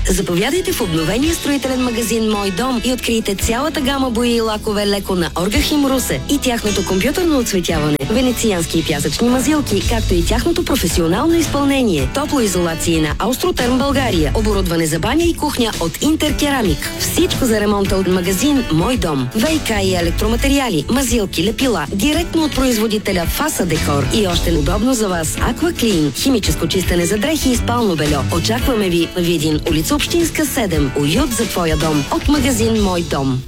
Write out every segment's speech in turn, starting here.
Заповядайте в обновения строителен магазин Мой дом и открийте цялата гама бои и лакове леко на Оргахим Русе и тяхното компютърно оцветяване, венециански и пясъчни мазилки, както и тяхното професионално изпълнение, топлоизолации на Аустротерм България, оборудване за баня и кухня от Интеркерамик. Всичко за ремонта от магазин Мой дом. ВиК и електроматериали, мазилки, лепила, директно от производителя Фаса Декор и още удобно за вас Акваклин, химическо чистене за дрехи и спално бельо. Очакваме ви в Видин, улица Общинска 7. Уют за твоя дом от магазин Мой дом.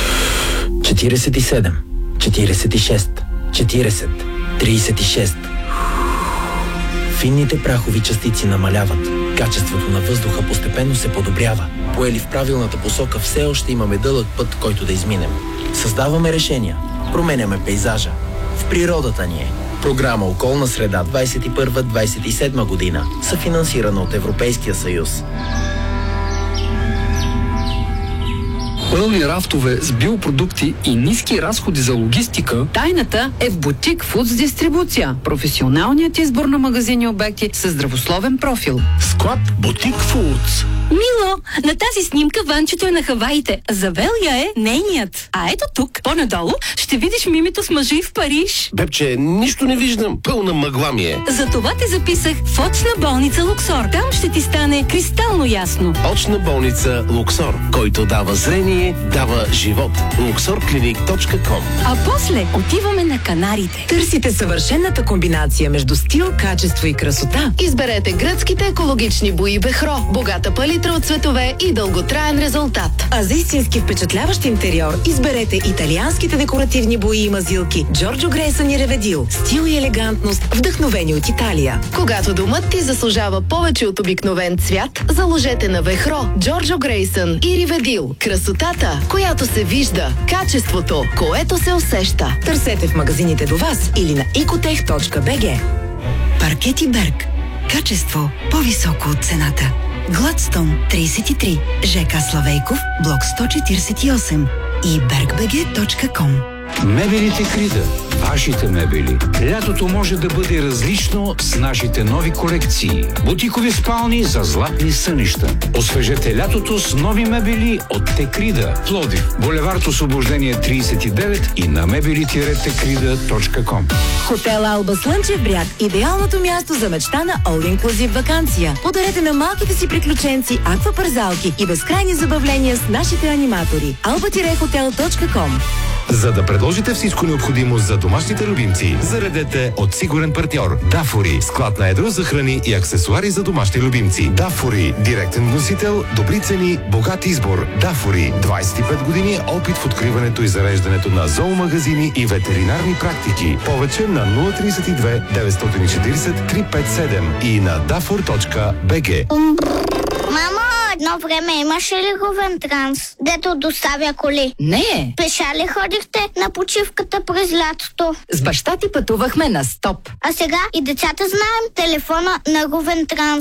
47, 46, 40, 36. Финните прахови частици намаляват. Качеството на въздуха постепенно се подобрява. Поели в правилната посока, все още имаме дълъг път, който да изминем. Създаваме решения. Променяме пейзажа. В природата ни е. Програма Околна среда 21-27 година, съфинансирана от Европейския съюз. Пълни рафтове с биопродукти и ниски разходи за логистика. Тайната е в Бутик Фудс дистрибуция. Професионалният избор на магазини и обекти със здравословен профил. Склад Бутик Фудс. Мило, на тази снимка Ванчето е на Хаваите. Завелия е нейният. А ето тук, по-надолу, ще видиш Мимито с мъжи в Париж. Бебче, нищо не виждам. Пълна мъгла ми е. Затова те записах в очна болница Луксор. Там ще ти стане кристално ясно. Очна болница Луксор, който дава зрение, дава живот. luxorclinic.com. А после отиваме на Канарите. Търсите съвършената комбинация между стил, качество и красота? Изберете гръцките екологични бои Бехро. Богата палитра от цветове и дълготраен резултат. А за истински впечатляващ интериор изберете италианските декоративни бои и мазилки Джорджо Грейсън и Реведил. Стил и елегантност, вдъхновени от Италия. Когато домът ти заслужава повече от обикновен цвят, заложете на Вехро, Джорджо Грейсън и Реведил. Красотата, която се вижда. Качеството, което се усеща. Търсете в магазините до вас или на ecotech.bg. Паркети Берг. Качество по-високо от цената. Гладстон 33, ЖК Славейков, блок 148 и bergbg.com. Мебелите Крида. Вашите мебели. Лятото може да бъде различно с нашите нови колекции. Бутикови спални за златни сънища. Освежете лятото с нови мебели от Текрида. Пловдив, булевард Освобождение 39 и на мебели-текрида.com. Хотел Алба Слънчев бряг. Идеалното място за мечтана all-inclusive ваканция. Подарете на малките си приключенци аквапарзалки и безкрайни забавления с нашите аниматори. alba-hotel.com. За да предложите всичко необходимо за домашните любимци, заредете от сигурен партньор Дафори. Склад на едро за храни и аксесуари за домашни любимци. Дафори. Директен вносител, добри цени, богат избор. Дафори. 25 години опит в откриването и зареждането на зоомагазини и ветеринарни практики. Повече на 032 940 357 и на dafor.bg. Мамо, едно време имаше ли Ровентранс, дето доставя коли? Не. Пеша ли ходихте на почивката през лятото? С баща ти пътувахме на стоп. А сега и децата знаем телефона на Ровентранс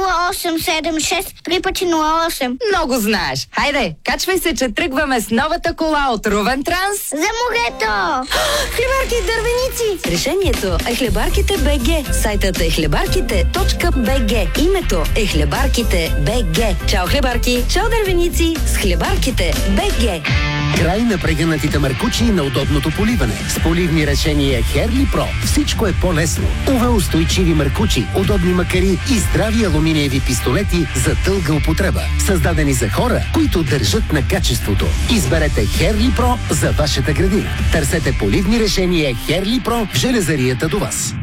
0876 3×08. Много знаеш. Хайде, качвай се, че тръгваме с новата кола от Ровентранс. За морето! Хлебарки и дървеници! Решението е Хлебарките БГ. Сайтът е хлебарките.bg. Името е Хлебарките БГ. Чао хлебарки! Чао дървеници! С Хлебарките БГ. Край на прегънатите маркучи и на удобното поливане. С поливни решения Херли Про всичко е по-лесно. УВ-устойчиви маркучи, удобни макари и здрави алуминиеви пистолети за дълга употреба. Създадени за хора, които държат на качеството. Изберете Херли Про за вашата градина. Търсете поливни решения Херли Про в железарията до вас.